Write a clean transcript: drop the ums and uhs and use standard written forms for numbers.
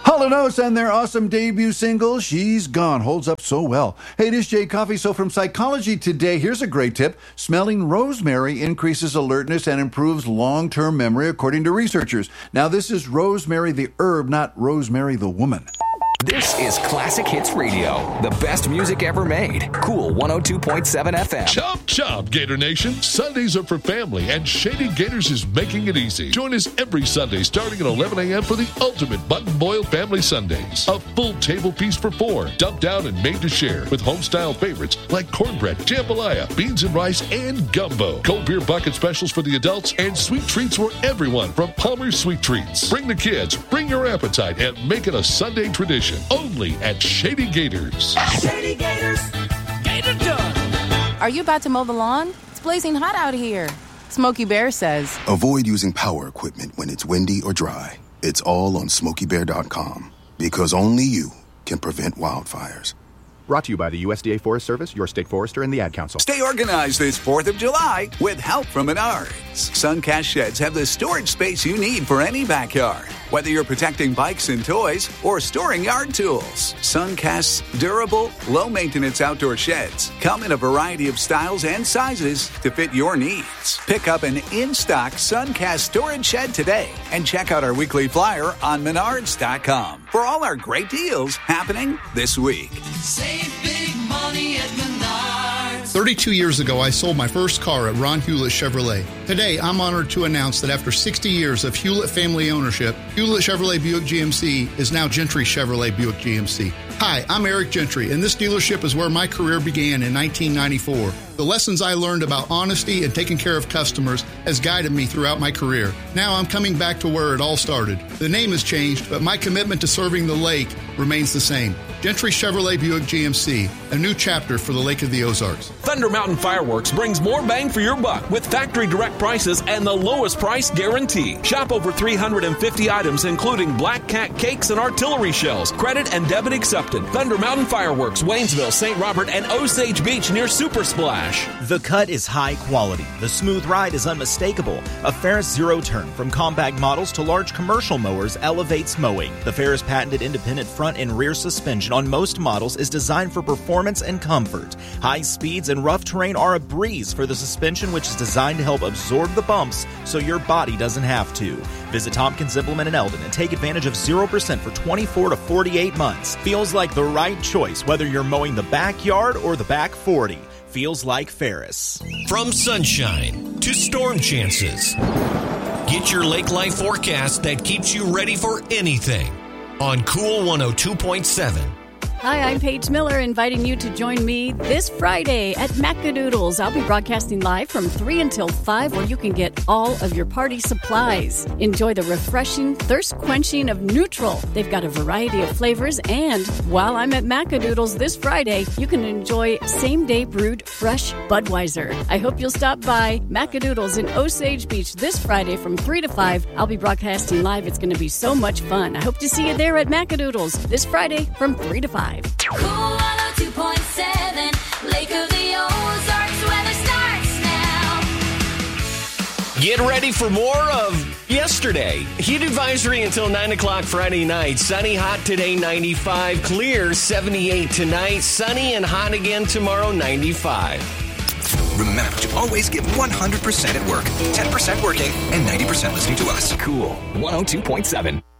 Hall & Oates and their awesome debut single, She's Gone, holds up so well. Hey, it is Jay Coffee. So from Psychology Today, here's a great tip. Smelling rosemary increases alertness and improves long-term memory, according to researchers. Now, this is rosemary the herb, not Rosemary the woman. This is Classic Hits Radio, the best music ever made. Cool 102.7 FM. Chop, chop, Gator Nation. Sundays are for family, and Shady Gators is making it easy. Join us every Sunday starting at 11 a.m. for the ultimate button-boiled family Sundays. A full table piece for four, dumped out and made to share, with home-style favorites like cornbread, jambalaya, beans and rice, and gumbo. Cold beer bucket specials for the adults, and sweet treats for everyone from Palmer's Sweet Treats. Bring the kids, bring your appetite, and make it a Sunday tradition. Only at Shady Gators. Shady Gators, Gator done. Are you about to mow the lawn? It's blazing hot out here. Smokey Bear says, avoid using power equipment when it's windy or dry. It's all on SmokeyBear.com, because only you can prevent wildfires. Brought to you by the USDA Forest Service, your state forester, and the Ad Council. Stay organized this 4th of July with help from Menards. Suncast sheds have the storage space you need for any backyard. Whether you're protecting bikes and toys or storing yard tools, Suncast's durable, low-maintenance outdoor sheds come in a variety of styles and sizes to fit your needs. Pick up an in-stock Suncast storage shed today and check out our weekly flyer on Menards.com for all our great deals happening this week. Save big money at Menards. 32 years ago, I sold my first car at Ron Hewlett Chevrolet. Today, I'm honored to announce that after 60 years of Hewlett family ownership, Hewlett Chevrolet Buick GMC is now Gentry Chevrolet Buick GMC. Hi, I'm Eric Gentry, and this dealership is where my career began in 1994. The lessons I learned about honesty and taking care of customers has guided me throughout my career. Now I'm coming back to where it all started. The name has changed, but my commitment to serving the lake remains the same. Gentry Chevrolet Buick GMC, a new chapter for the Lake of the Ozarks. Thunder Mountain Fireworks brings more bang for your buck with factory direct prices and the lowest price guarantee. Shop over 350 items, including Black Cat cakes and artillery shells. Credit and debit accepted. Thunder Mountain Fireworks, Waynesville, St. Robert, and Osage Beach near Super Splash. The cut is high quality. The smooth ride is unmistakable. A Ferris Zero Turn, from compact models to large commercial mowers, elevates mowing. The Ferris patented independent front and rear suspension on most models is designed for performance and comfort. High speeds and rough terrain are a breeze for the suspension, which is designed to help absorb the bumps so your body doesn't have to. Visit Tompkins Implement in Eldon and take advantage of 0% for 24 to 48 months. Feels like the right choice whether you're mowing the backyard or the back 40. Feels like Ferris. From sunshine to storm chances, get your lake life forecast that keeps you ready for anything on Cool 102.7. Hi, I'm Paige Miller, inviting you to join me this Friday at Macadoodles. I'll be broadcasting live from 3 until 5, where you can get all of your party supplies. Enjoy the refreshing, thirst-quenching of Neutral. They've got a variety of flavors, and while I'm at Macadoodles this Friday, you can enjoy same-day brewed fresh Budweiser. I hope you'll stop by Macadoodles in Osage Beach this Friday from 3 to 5. I'll be broadcasting live. It's going to be so much fun. I hope to see you there at Macadoodles this Friday from 3 to 5. Cool 102.7, Lake of the Ozarks, weather starts now. Get ready for more of yesterday. Heat advisory until 9 o'clock Friday night. Sunny, hot today, 95. Clear, 78 tonight. Sunny and hot again tomorrow, 95. Remember to always give 100% at work, 10% working, and 90% listening to us. Cool 102.7.